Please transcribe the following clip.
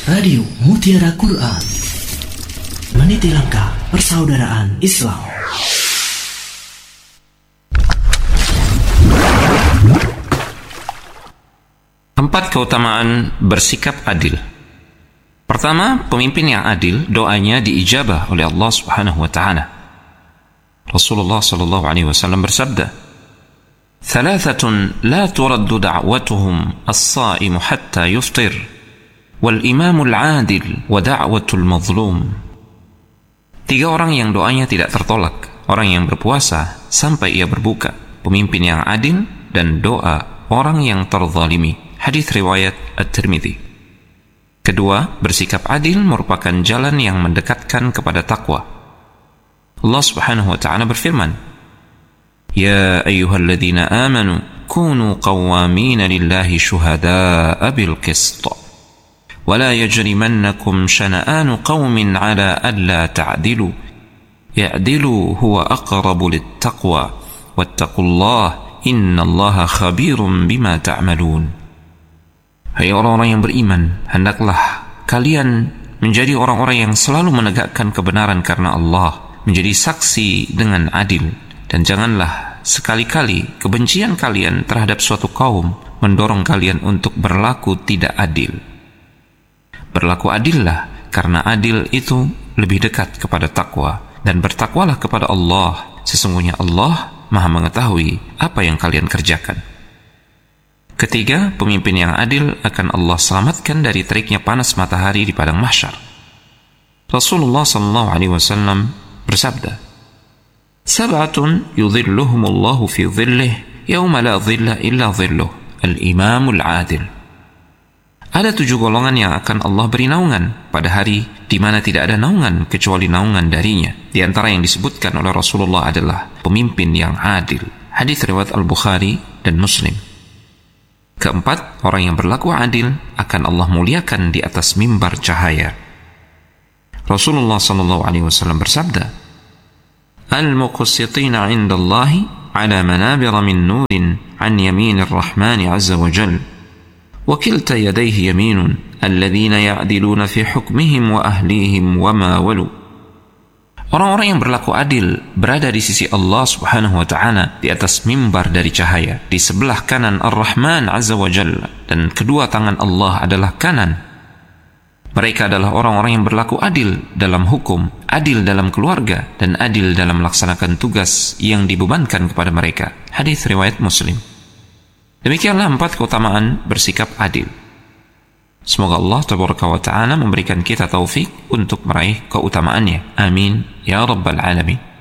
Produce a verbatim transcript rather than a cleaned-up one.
Radio Mutiara Quran, meniti langkah persaudaraan Islam. Empat keutamaan bersikap adil. Pertama, pemimpin yang adil, doanya diijabah oleh Allah Subhanahu wa taala. Rasulullah sallallahu alaihi wasallam bersabda, "Thalathatun la turaddu da'watuhum as-sha'imu hatta yuftir, wal imamul 'adil wa da'watul mazlum." Tiga orang yang doanya tidak tertolak, orang yang berpuasa sampai ia berbuka, pemimpin yang adil, dan doa orang yang terzalimi. Hadis riwayat At-Tirmidzi. Kedua, bersikap adil merupakan jalan yang mendekatkan kepada takwa. Allah Subhanahu wa ta'ala berfirman, "Ya ayyuhalladzina amanu kunu qawwamina lillahi syuhada'a bil qist. Wa la yajrimannakum shana'anu qaumin 'ala alla ta'dilu. Ya'dilu huwa aqrabu lit-taqwa. Wattaqullaha innallaha khabirum bima ta'malun." Hai orang-orang yang beriman, hendaklah kalian menjadi orang-orang yang selalu menegakkan kebenaran karena Allah, menjadi saksi dengan adil, dan janganlah sekali-kali kebencian kalian terhadap suatu kaum mendorong kalian untuk berlaku tidak adil. Berlaku adillah, karena adil itu lebih dekat kepada takwa, dan bertakwalah kepada Allah, sesungguhnya Allah Maha mengetahui apa yang kalian kerjakan. Ketiga, pemimpin yang adil akan Allah selamatkan dari teriknya panas matahari di padang mahsyar. Rasulullah sallallahu alaihi wasallam bersabda, "Sab'atun yudhilluhumullahu fi dhillih yawma la dhilla illa dhilluh, al-imamul 'adil." Ada tujuh golongan yang akan Allah beri naungan pada hari di mana tidak ada naungan kecuali naungan darinya. Di antara yang disebutkan oleh Rasulullah adalah pemimpin yang adil. Hadis riwayat Al-Bukhari dan Muslim. Keempat, orang yang berlaku adil akan Allah muliakan di atas mimbar cahaya. Rasulullah sallallahu alaihi wasallam bersabda, "Al-muqsitina 'indallahi 'ala manabira min nurin 'an yaminir rahmani 'azza wa jalla. Wa kilta yadayhi yaminun, alladhina ya'diluna fi hukmihim wa ahlihim wa ma walu." Orang-orang yang berlaku adil berada di sisi Allah Subhanahu wa ta'ala di atas mimbar dari cahaya, di sebelah kanan Ar-Rahman Azza wa Jalla, dan kedua tangan Allah adalah kanan. Mereka adalah orang-orang yang berlaku adil dalam hukum, adil dalam keluarga, dan adil dalam melaksanakan tugas yang dibebankan kepada mereka. Hadis riwayat Muslim. Demikianlah empat keutamaan bersikap adil. Semoga Allah Tabaraka wa Ta'ala memberikan kita taufik untuk meraih keutamaannya. Amin ya Rabbal Alamin.